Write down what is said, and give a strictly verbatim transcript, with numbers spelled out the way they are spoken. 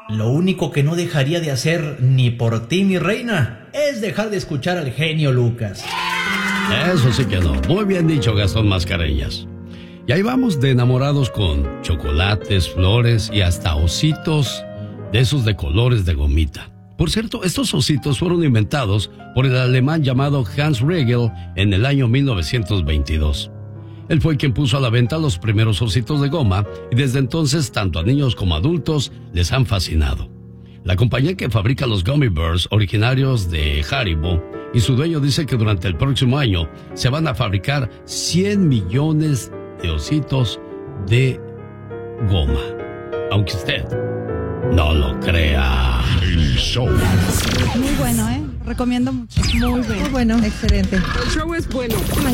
Lo único que no dejaría de hacer ni por ti, mi reina, es dejar de escuchar al genio Lucas. Eso sí que no. Muy bien dicho, Gastón Mascareñas. Y ahí vamos de enamorados con chocolates, flores y hasta ositos de esos de colores de gomita. Por cierto, estos ositos fueron inventados por el alemán llamado Hans Riegel en el año mil novecientos veintidós. Él fue quien puso a la venta los primeros ositos de goma y desde entonces tanto a niños como a adultos les han fascinado. La compañía que fabrica los Gummy Bears originarios de Haribo y su dueño dice que durante el próximo año se van a fabricar cien millones de ositos de goma. Aunque usted no lo crea. El show. Muy bueno, ¿eh? Recomiendo mucho. Muy bueno. Muy bueno. Excelente. El show es bueno. Me